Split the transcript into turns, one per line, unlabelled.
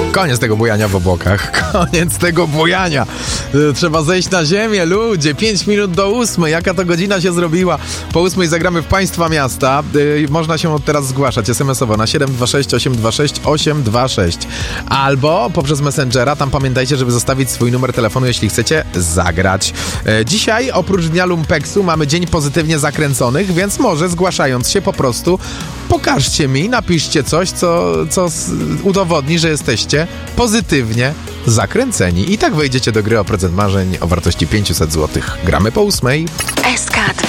Koniec tego bujania w obłokach. Koniec tego bujania. Trzeba zejść na ziemię, ludzie. 5 minut do 8. Jaka to godzina się zrobiła? Po 8 zagramy w Państwa Miasta. Można się od teraz zgłaszać SMS-owo na 726 826 826. Albo poprzez Messengera. Tam pamiętajcie, żeby zostawić swój numer telefonu, jeśli chcecie zagrać. Dzisiaj oprócz Dnia Lumpeksu mamy Dzień Pozytywnie Zakręconych, więc może zgłaszając się po prostu pokażcie mi, napiszcie coś, co udowodni, że jesteście pozytywnie zakręceni. I tak wejdziecie do gry o prezent marzeń o wartości 500 zł. Gramy po 8.
SK2